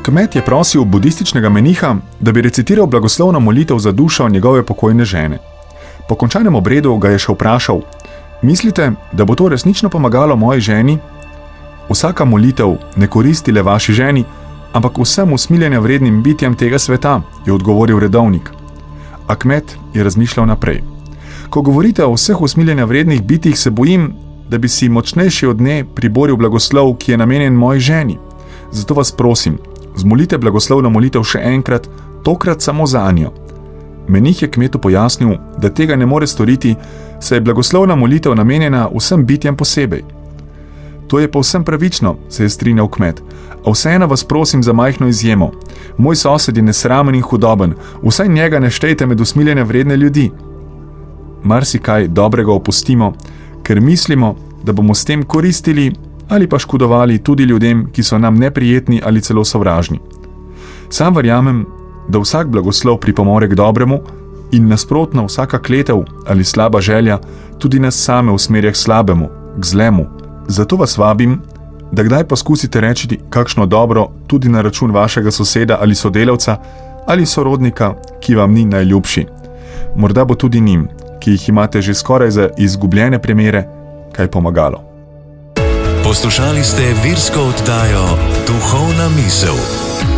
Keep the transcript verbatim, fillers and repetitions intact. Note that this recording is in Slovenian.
Kmet je prosil budističnega meniha, da bi recitiral blagoslovno molitev za dušo njegove pokojne žene. Po končanem obredu ga je še vprašal: mislite, da bo to resnično pomagalo moji ženi? Vsaka molitev ne koristi le vaši ženi, ampak vsem usmiljenja vrednim bitjem tega sveta, je odgovoril redovnik. A kmet je razmišljal naprej. Ko govorite o vseh usmiljenja vrednih bitjih, se bojim, da bi si močnejši od nje priboril blagoslov, ki je namenjen moji ženi. Zato vas prosim, zmolite blagoslovno molitev še enkrat, tokrat samo za njo. Menih je kmetu pojasnil, da tega ne more storiti, saj je blagoslovna molitev namenjena vsem bitjem posebej. To je povsem pravično, se je strinjal kmet, a vseeno vas prosim za majhno izjemo. Moj sosed je nesramen in hudoben, vsaj njega ne štejte med usmiljenja vredne ljudi. Marsikaj dobrega opustimo, ker mislimo, da bomo s tem koristili ali pa škodovali tudi ljudem, ki so nam neprijetni ali celo sovražni. Sam verjamem, da vsak blagoslov pripomore k dobremu in nasprotno vsaka kletev ali slaba želja tudi nas same usmerja k slabemu, k zlemu. Zato vas vabim, da kdaj poskusite reči kakšno dobro tudi na račun vašega soseda ali sodelavca ali sorodnika, ki vam ni najljubši. Morda bo tudi njim, ki jih imate že skoraj za izgubljene primere, kaj pomagalo. Poslušali ste virsko oddajo Duhovna misel.